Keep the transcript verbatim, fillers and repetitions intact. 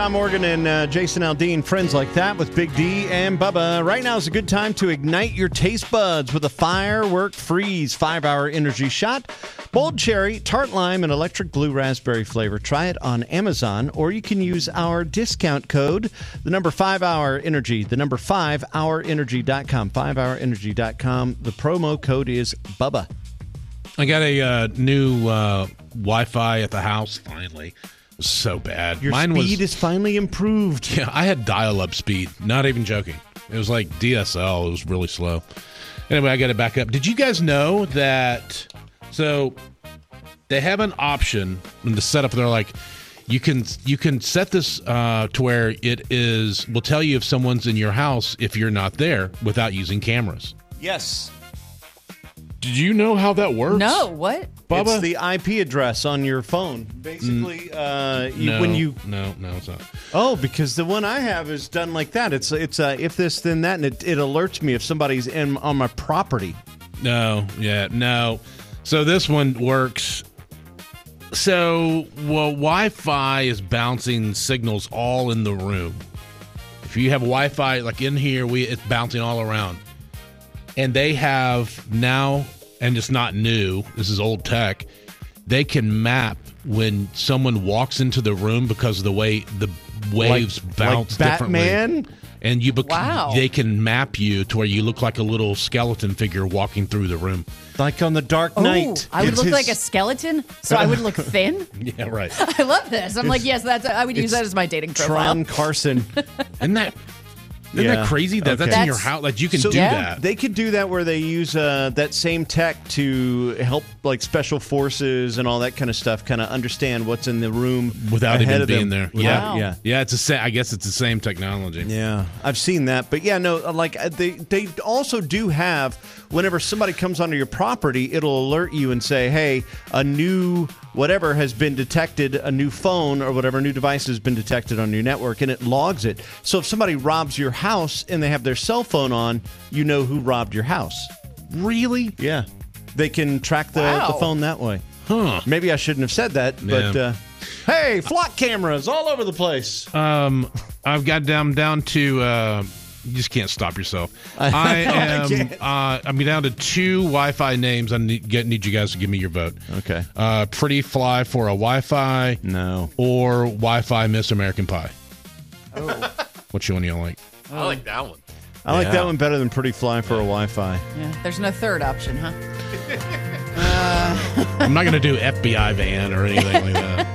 Tom Morgan and uh, Jason Aldean, friends like that with Big D and Bubba. Right now is a good time to ignite your taste buds with a Firework Freeze five-hour energy shot. Bold cherry, tart lime, and electric blue raspberry flavor. Try it on Amazon, or you can use our discount code, the number five-hour energy, the number five hour energy dot com, five hour energy dot com. The promo code is Bubba. I got a uh, new uh, Wi-Fi at the house, finally. It was so bad. Your Mine speed was, is finally improved. Yeah, I had dial-up speed. Not even joking. It was like D S L. It was really slow. Anyway, I got it back up. Did you guys know that... So they have an option in the setup. They're like, you can you can set this uh, to where it is will tell you if someone's in your house if you're not there without using cameras. Yes. Did you know how that works? No, what? Bubba? It's the I P address on your phone. Basically, uh, you, no, when you no, no, it's not. oh, because the one I have is done like that. It's it's uh, if this then that, and it, it alerts me if somebody's in on my property. No, yeah, no. So this one works. So, well, Wi-Fi is bouncing signals all in the room. If you have Wi-Fi, like in here, we it's bouncing all around. And they have now, and it's not new, this is old tech, they can map when someone walks into the room because of the way the waves like, bounce like differently. Batman? And you bec- Wow. they can map you to where you look like a little skeleton figure walking through the room. Like on the Dark Oh, Knight. I would It's look his- like a skeleton, so I would look thin. Yeah, right. I love this. I'm like, yes, that's. I would use that as my dating profile. Tron Carson. Isn't that isn't Yeah. that crazy that that's Okay. in your That's- house? Like you can So do Yeah. that. They could do that where they use uh, that same tech to help like special forces and all that kind of stuff kind of understand what's in the room Without ahead even of being them. there. Yeah. Wow. yeah. Yeah, it's a sa- I guess it's the same technology. Yeah, I've seen that, but yeah, no, like uh, they they also do have whenever somebody comes onto your property, it'll alert you and say, "Hey, a new whatever has been detected, a new phone or whatever new device has been detected on your network," and it logs it. So if somebody robs your house and they have their cell phone on, you know who robbed your house. Really? Yeah, they can track the, Wow. the phone that way. Huh. Maybe I shouldn't have said that, but Yeah. uh, hey, flock cameras all over the place. Um, I've got down down to. Uh, you just can't stop yourself. I know, I am. can't. uh, I'm down to two Wi-Fi names. I need, get, need you guys to give me your vote. Okay. Uh, Pretty Fly for a Wi-Fi, No. or Wi-Fi Miss American Pie. Oh. Which one do you like? I like that one. I like Yeah. that one better than Pretty Fly for a Wi-Fi. Yeah, there's no third option, huh? I'm not going to do F B I van or anything like that.